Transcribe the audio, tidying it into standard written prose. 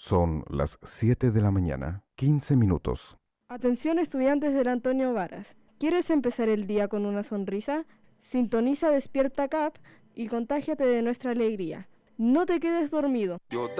Son las 7 de la mañana, 15 minutos. Atención estudiantes del Antonio Varas. ¿Quieres empezar el día con una sonrisa? Sintoniza Despierta CAP y contágiate de nuestra alegría. No te quedes dormido.